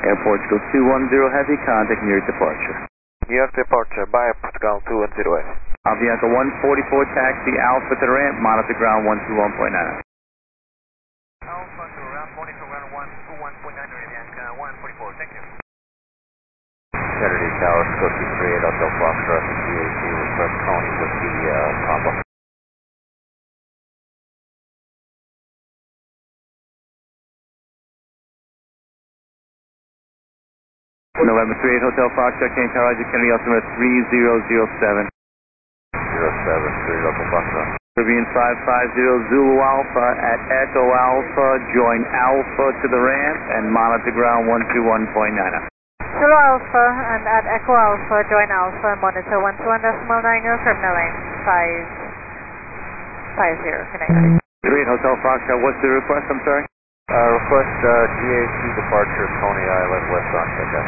Air Portugal 210 Heavy, contact near departure. Near departure by Portugal 210 Heavy. Avianca 144 taxi Alpha to the ramp, monitor ground 121.9. Alpha to ramp, monitor ground 121.9, Avianca 144, thank you. Kennedy Tower, Skokie 38 Hotel Foxtrot, GAC, request Coney with the Papa. November 38 Hotel Foxtrot, Kane Tower, Kennedy altimeter 3007. 073 Local Foxtrot. Caribbean 550 Zulu Alpha at Echo Alpha, join Alpha to the ramp and monitor ground 121.9. Zulu Alpha and at Echo Alpha, join Alpha, monitor 121.9, your terminal lane 550, connected. 38 Hotel Foxtrot, what's the request, I'm sorry? Request GAC departure, Coney Island, West Sunset.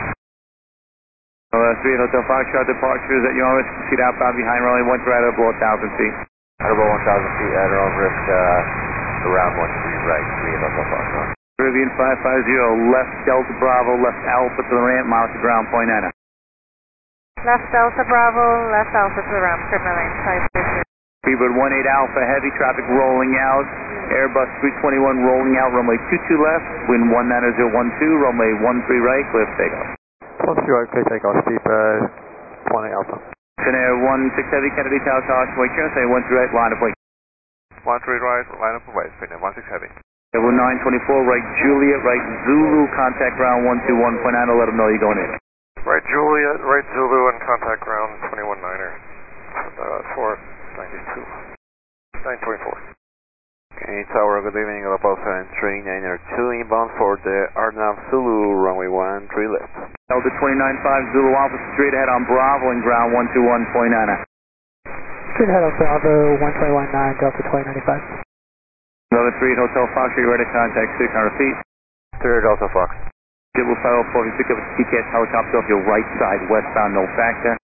38 Hotel Foxtrot, departures at your own risk, proceed outbound behind runway 13 right below 1,000 feet. At about 1,000 feet at our own risk, around 13 right, 38 Hotel Foxtrot. Caribbean 550, left Delta Bravo, left Alpha to the ramp, monitor ground 0.9. Left Delta Bravo, left Alpha to the ramp, terminal lane 550. Freebird 18 Alpha, heavy traffic rolling out. Airbus 321 rolling out, runway 22 left, wind 19012, runway 13 right, clear for takeoff. 12 right, clear takeoff, steep 20 Alpha. Finnair 16 Heavy, Kennedy Tower, caution, wake turn, say 13 right, line of wake. 13 right, line up and wait, Finnair 16 Heavy. Level 924, right Juliet, right Zulu, contact ground 121.9, let them know you're going in. Right Juliet, right Zulu, and contact ground 21.9er. 492. 924. Okay, Tower, good evening, Alpha 739er2 inbound for the Arnav Zulu, runway 13 left. Delta 295 Zulu Alpha, straight ahead on Bravo and ground 121.9. Straight ahead of Bravo 121.9, Delta 295. Another 38 Hotel Fox, are you ready to contact 600 feet? 3 Delta Fox. It will 504, you pick up a TCAS helicopter off your right side, westbound, no factor.